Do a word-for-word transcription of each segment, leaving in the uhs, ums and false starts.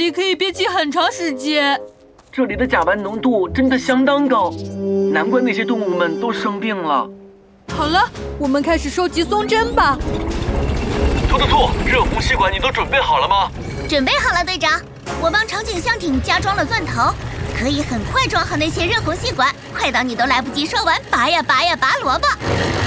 里可以憋气很长时间。 这里的甲烷浓度真的相当高，难怪那些动物们都生病了。 好了，我们开始收集松针吧。 兔兔兔，热虹吸管你都准备好了吗？ 准备好了，队长。我帮长颈象艇加装了钻头，可以很快装好那些热虹吸管，快到你都来不及说完，拔呀拔呀拔萝卜。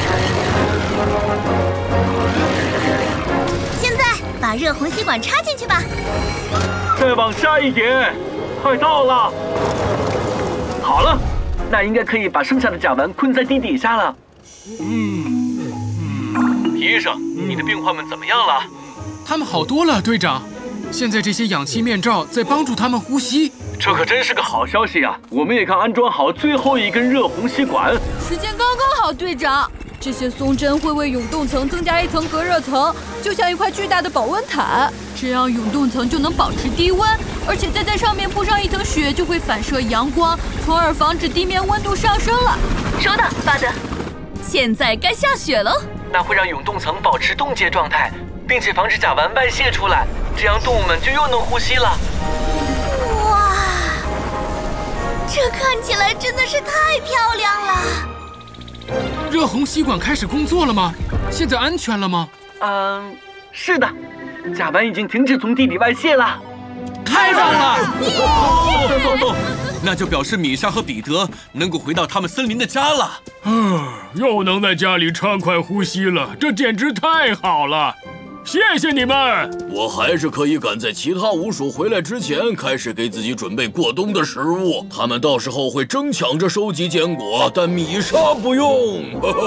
现在把热虹吸管插进去吧。 再往下一点，快到了。好了，那应该可以把剩下的甲烷困在地底下了。 嗯嗯， 皮医生，你的病患们怎么样了？ 他们好多了，队长。现在这些氧气面罩在帮助他们呼吸， 这可真是个好消息啊！我们也刚安装好最后一根热虹吸管， 时间刚刚好，队长。这些松针会为永冻层增加一层隔热层，就像一块巨大的保温毯，这样永冻层就能保持低温，而且再在上面铺上一层雪，就会反射阳光，从而防止地面温度上升了。 收到，巴德。现在该下雪喽， 那会让永冻层保持冻结状态，并且防止甲烷外泄出来，这样动物们就又能呼吸了。 哇，这看起来真的是太漂亮了。 热虹吸管开始工作了吗？现在安全了吗？ 嗯，是的，甲烷已经停止从地底外泄了。 太棒了！ 那就表示米莎和彼得能够回到他们森林的家了。 啊，又能在家里畅快呼吸了，这简直太好了！谢谢你们！ 我还是可以赶在其他鼯鼠回来之前开始给自己准备过冬的食物。他们到时候会争抢着收集坚果，但米莎不用。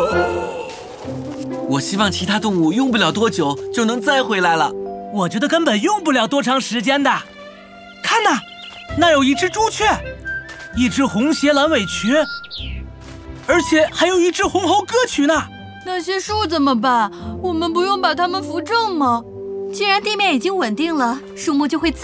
我希望其他动物用不了多久就能再回来了。 我觉得根本用不了多长时间的。看呐，那有一只朱雀，一只红鞋蓝尾雀，而且还有一只红喉歌曲呢。 那些树怎么办？我们不用把它们扶正吗？ 既然地面已经稳定了，树木就会自